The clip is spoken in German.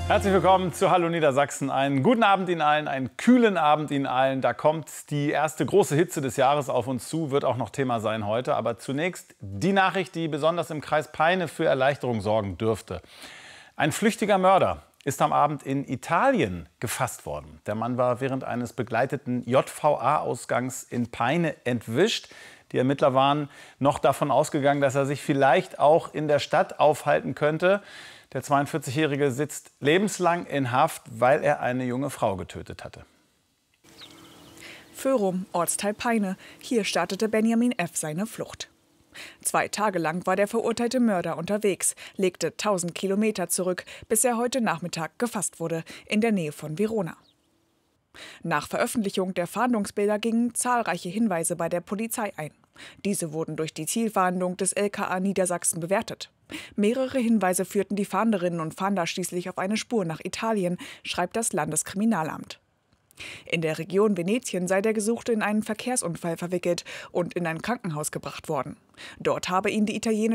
Herzlich willkommen zu Hallo Niedersachsen. Einen guten Abend Ihnen allen, einen kühlen Abend Ihnen allen. Da kommt die erste große Hitze des Jahres auf uns zu, wird auch noch Thema sein heute. Aber zunächst die Nachricht, die besonders im Kreis Peine für Erleichterung sorgen dürfte. Ein flüchtiger Mörder ist am Abend in Italien gefasst worden. Der Mann war während eines begleiteten JVA-Ausgangs in Peine entwischt. Die Ermittler waren noch davon ausgegangen, dass er sich vielleicht auch in der Stadt aufhalten könnte. Der 42-Jährige sitzt lebenslang in Haft, weil er eine junge Frau getötet hatte. Föhrum, Ortsteil Peine. Hier startete Benjamin F. seine Flucht. 2 Tage lang war der verurteilte Mörder unterwegs, legte 1000 Kilometer zurück, bis er heute Nachmittag gefasst wurde, in der Nähe von Verona. Nach Veröffentlichung der Fahndungsbilder gingen zahlreiche Hinweise bei der Polizei ein. Diese wurden durch die Zielfahndung des LKA Niedersachsen bewertet. Mehrere Hinweise führten die Fahnderinnen und Fahnder schließlich auf eine Spur nach Italien, schreibt das Landeskriminalamt. In der Region Venetien sei der Gesuchte in einen Verkehrsunfall verwickelt und in ein Krankenhaus gebracht worden. Dort habe ihn die italienische